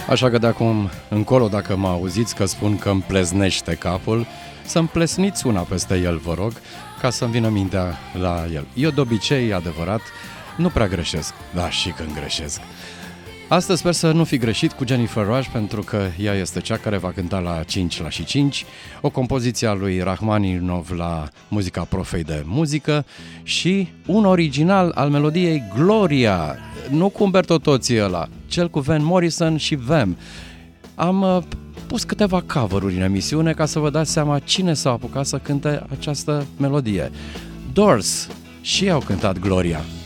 Așa că de acum încolo, dacă mă auziți că spun că îmi pleznește capul, să-mi plesniți una peste el, vă rog, ca să-mi vină mintea la el. Eu de obicei, adevărat, nu prea greșesc, dar și când greșesc. Astăzi sper să nu fi greșit cu Jennifer Rush, pentru că ea este cea care va cânta la 5 la și 5, o compoziție a lui Rachmaninov la muzica Profei de muzică și un original al melodiei Gloria, nu cu Umberto Tozzi ăla, cel cu Van Morrison și Vem. Am pus câteva cover-uri în emisiune ca să vă dați seama cine s-a apucat să cânte această melodie. Doors și ei au cântat Gloria.